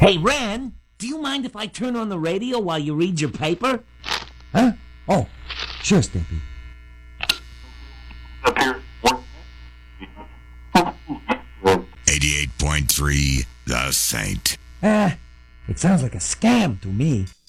Hey, Ren, do you mind if I turn on the radio while you read your paper? Huh? Oh, sure, Stimpy. Up here. 88.3 The Saint. It sounds like a scam to me.